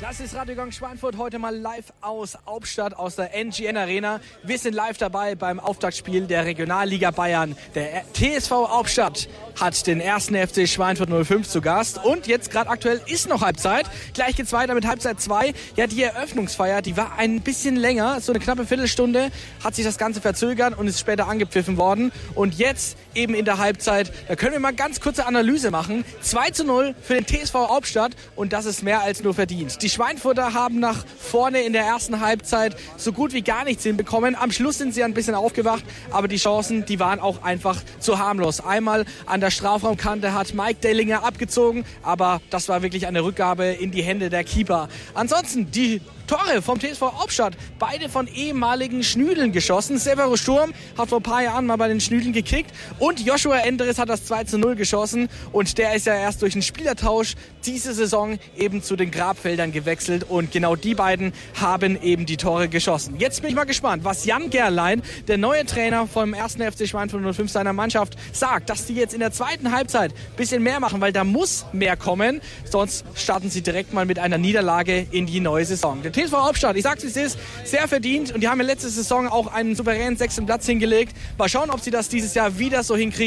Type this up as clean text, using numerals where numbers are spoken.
Das ist Radio Gong Schweinfurt heute mal live aus Hauptstadt, aus der NGN Arena. Wir sind live dabei beim Auftaktspiel der Regionalliga Bayern. Der TSV Hauptstadt hat den 1. FC Schweinfurt 05 zu Gast. Und jetzt gerade aktuell ist noch Halbzeit. Gleich geht's weiter mit Halbzeit 2. Ja, die Eröffnungsfeier, die war ein bisschen länger. So eine knappe Viertelstunde hat sich das Ganze verzögert und ist später angepfiffen worden. Und jetzt eben in der Halbzeit, da können wir mal ganz kurze Analyse machen. 2:0 für den TSV Hauptstadt und das ist mehr als nur verdient. Die Schweinfurter haben nach vorne in der ersten Halbzeit so gut wie gar nichts hinbekommen. Am Schluss sind sie ein bisschen aufgewacht, aber die Chancen, die waren auch einfach zu harmlos. Einmal an der Strafraumkante hat Mike Dellinger abgezogen, aber das war wirklich eine Rückgabe in die Hände der Keeper. Ansonsten die Tore vom TSV Hauptstadt, beide von ehemaligen Schnüdeln geschossen. Severo Sturm hat vor ein paar Jahren mal bei den Schnüdeln gekickt und Joshua Enderes hat das 2:0 geschossen und der ist ja erst durch einen Spielertausch diese Saison eben zu den Grabfeldern gewechselt und genau die beiden haben eben die Tore geschossen. Jetzt bin ich mal gespannt, was Jan Gerlein, der neue Trainer vom 1. FC Schweinfurt 05 seiner Mannschaft, sagt, dass die jetzt in der zweiten Halbzeit ein bisschen mehr machen, weil da muss mehr kommen, sonst starten sie direkt mal mit einer Niederlage in die neue Saison. Der TSV Hauptstadt, ich sag's wie es ist, sehr verdient und die haben ja letzte Saison auch einen souveränen 6. Platz hingelegt. Mal schauen, ob sie das dieses Jahr wieder so hinkriegen.